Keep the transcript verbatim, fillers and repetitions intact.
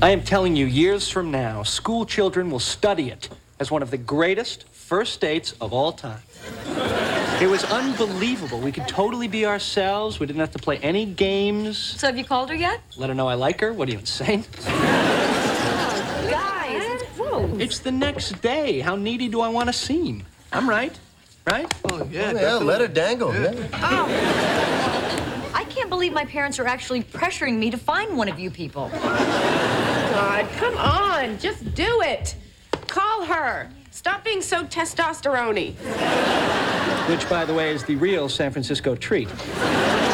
I am telling you, years from now, school children will study it as one of the greatest first dates of all time. It was unbelievable. We could totally be ourselves. We didn't have to play any games. So have you called her yet? Let her know I like her. What are you, insane? Oh, guys, it's gross. It's the next day. How needy do I want to seem? I'm right. Right? Oh, yeah, Oh, yeah, let her dangle. Yeah. Oh. I can't believe my parents are actually pressuring me to find one of you people. God, come on. Just do it. Call her. Stop being so testosterone-y. Which, by the way, is the real San Francisco treat.